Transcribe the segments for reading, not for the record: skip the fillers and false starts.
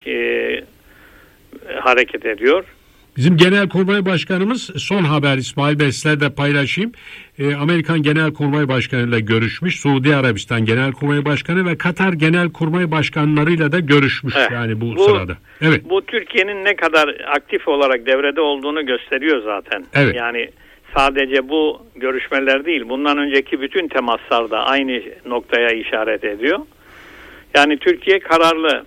hareket ediyor. Bizim Genelkurmay Başkanımız, son haber İsmail Bey sizlerle de paylaşayım. Amerikan Genelkurmay Başkanı ile görüşmüş. Suudi Arabistan Genelkurmay Başkanı ve Katar Genelkurmay Başkanlarıyla da görüşmüş yani bu sırada. Evet. Bu Türkiye'nin ne kadar aktif olarak devrede olduğunu gösteriyor zaten. Evet. Yani sadece bu görüşmeler değil, bundan önceki bütün temaslar da aynı noktaya işaret ediyor. Yani Türkiye kararlı.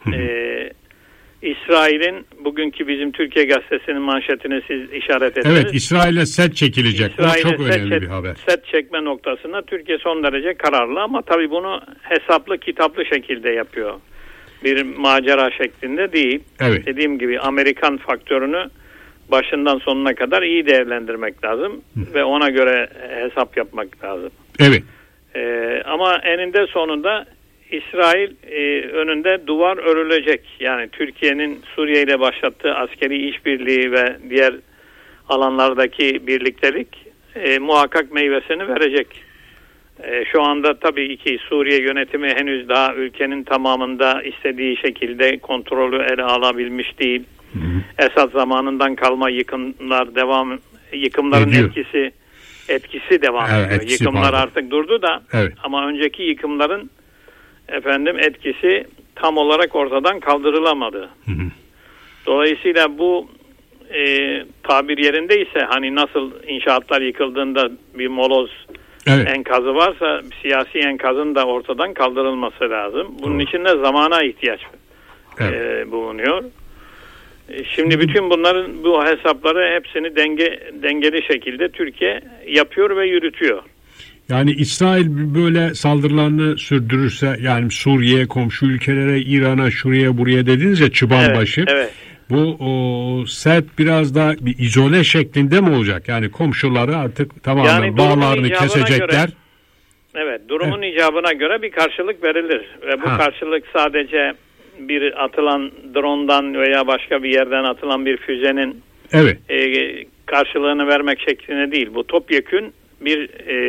İsrail'in bugünkü bizim Türkiye Gazetesi'nin manşetini siz işaret ettiniz. Evet, İsrail'e set çekilecek. Bu çok önemli bir haber. Set çekme noktasında Türkiye son derece kararlı ama tabii bunu hesaplı, kitaplı şekilde yapıyor. Bir macera şeklinde değil. Evet. Dediğim gibi Amerikan faktörünü başından sonuna kadar iyi değerlendirmek lazım ve ona göre hesap yapmak lazım. Evet. Ama eninde sonunda İsrail önünde duvar örülecek. Yani Türkiye'nin Suriye ile başlattığı askeri işbirliği ve diğer alanlardaki birliktelik muhakkak meyvesini verecek. Şu anda tabii ki Suriye yönetimi henüz daha ülkenin tamamında istediği şekilde kontrolü ele alabilmiş değil. Esad zamanından kalma yıkımların etkisi devam ediyor. Yıkımlar artık durdu da ama önceki yıkımların etkisi tam olarak ortadan kaldırılamadı. Dolayısıyla bu tabir yerindeyse hani nasıl inşaatlar yıkıldığında bir moloz enkazı varsa siyasi enkazın da ortadan kaldırılması lazım. Bunun için de zamana ihtiyaç bulunuyor. Şimdi bütün bu hesapları hepsini dengeli şekilde Türkiye yapıyor ve yürütüyor. Yani İsrail böyle saldırılarını sürdürürse, yani Suriye, komşu ülkelere, İran'a, şuraya buraya dediniz ya, çıbanbaşı. Evet. Bu set biraz daha bir izole şeklinde mi olacak? Yani komşuları artık tamamen yani bağlarını kesecekler. Durumun icabına göre bir karşılık verilir. Ve bu karşılık sadece bir atılan drondan veya başka bir yerden atılan bir füzenin karşılığını vermek şeklinde değil. Bu topyekün bir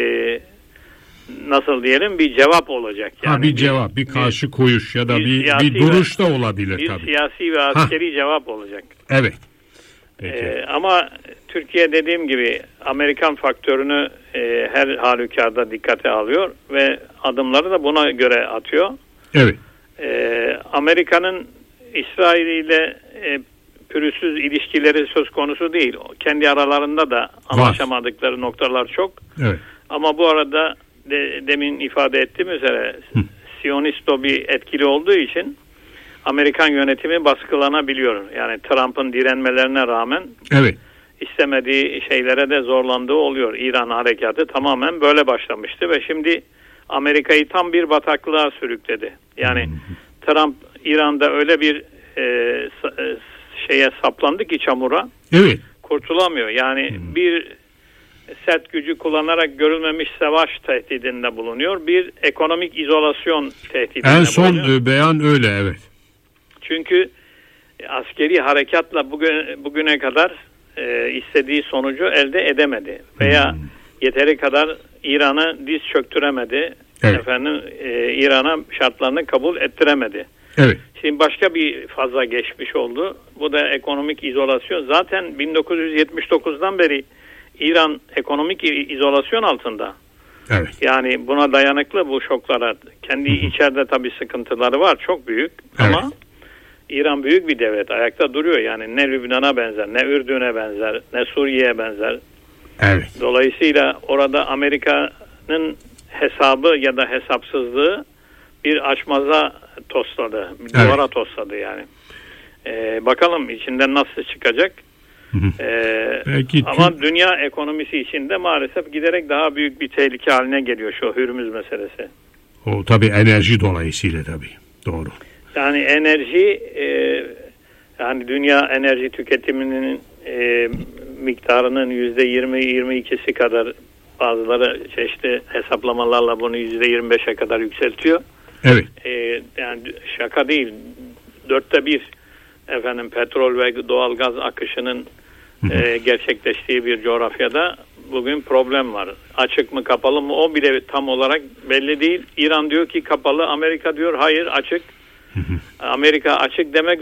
bir cevap olacak. Yani bir cevap, bir karşı koyuş ya da bir duruş da olabilir tabii. Bir siyasi ve askeri cevap olacak. Evet. Ama Türkiye dediğim gibi Amerikan faktörünü her halükarda dikkate alıyor ve adımları da buna göre atıyor. Evet. Amerika'nın İsrail ile pürüzsüz ilişkileri söz konusu değil. Kendi aralarında da anlaşamadıkları noktalar çok. Evet. Ama bu arada demin ifade ettiğim üzere Siyonist lobi etkili olduğu için Amerikan yönetimi baskılanabiliyor. Yani Trump'ın direnmelerine rağmen istemediği şeylere de zorlandığı oluyor. İran harekatı tamamen böyle başlamıştı ve şimdi Amerika'yı tam bir bataklığa sürükledi. Yani Trump İran'da öyle bir saplandı ki çamura. Kurtulamıyor. Yani bir sert gücü kullanarak görülmemiş savaş tehdidinde bulunuyor. Bir ekonomik izolasyon tehdidinde bulunuyor. En son beyan öyle, Çünkü askeri harekatla bugüne kadar istediği sonucu elde edemedi. Veya yeteri kadar İran'ı diz çöktüremedi. İran'a şartlarını kabul ettiremedi. Şimdi başka bir faza geçmiş oldu. Bu da ekonomik izolasyon. Zaten 1979'dan beri İran ekonomik izolasyon altında. Yani buna dayanıklı bu şoklara. Kendi içeride tabii sıkıntıları var. Çok büyük. Ama İran büyük bir devlet. Ayakta duruyor. Yani ne Lübnan'a benzer, ne Ürdün'e benzer, ne Suriye'ye benzer. Dolayısıyla orada Amerika'nın hesabı ya da hesapsızlığı bir açmaza tosladı. Bir duvara tosladı yani. Bakalım içinden nasıl çıkacak. Ama dünya ekonomisi içinde maalesef giderek daha büyük bir tehlike haline geliyor şu Hürmüz meselesi. O tabii enerji dolayısıyla tabii. Doğru. Yani enerji yani dünya enerji tüketiminin miktarının %20-22'si kadar, bazıları çeşitli hesaplamalarla bunu %25'e kadar yükseltiyor. Yani şaka değil. 1/4 petrol ve doğalgaz akışının gerçekleştiği bir coğrafyada bugün problem var. Açık mı kapalı mı o bile tam olarak belli değil. İran diyor ki kapalı, Amerika diyor hayır açık. Amerika açık demek